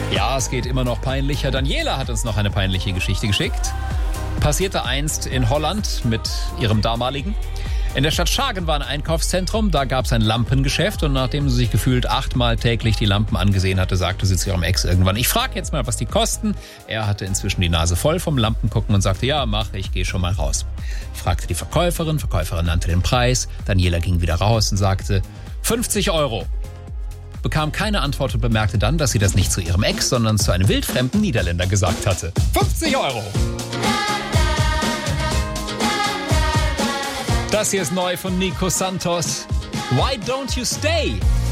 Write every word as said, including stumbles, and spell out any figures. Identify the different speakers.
Speaker 1: Ja, es geht immer noch peinlicher. Daniela hat uns noch eine peinliche Geschichte geschickt. Passierte einst in Holland mit ihrem damaligen. In der Stadt Schagen war ein Einkaufszentrum, da gab es ein Lampengeschäft und nachdem sie sich gefühlt achtmal täglich die Lampen angesehen hatte, sagte sie zu ihrem Ex irgendwann, ich frage jetzt mal, was die kosten. Er hatte inzwischen die Nase voll vom Lampengucken und sagte, ja, mach, ich gehe schon mal raus. Fragte die Verkäuferin, Verkäuferin nannte den Preis, Daniela ging wieder raus und sagte, fünfzig Euro. Bekam keine Antwort und bemerkte dann, dass sie das nicht zu ihrem Ex, sondern zu einem wildfremden Niederländer gesagt hatte. fünfzig Euro! Das hier ist neu von Nico Santos. Why don't you stay?